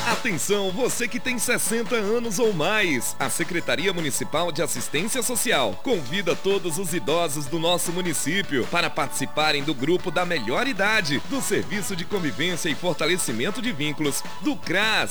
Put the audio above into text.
Atenção, você que tem 60 anos ou mais. A Secretaria Municipal de Assistência Social convida todos os idosos do nosso município para participarem do grupo da melhor idade do Serviço de Convivência e Fortalecimento de Vínculos do CRAS.